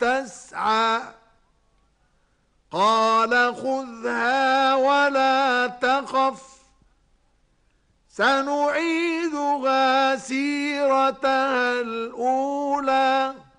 تسعى قال خذها ولا تخف سنعيدها سيرتها الأولى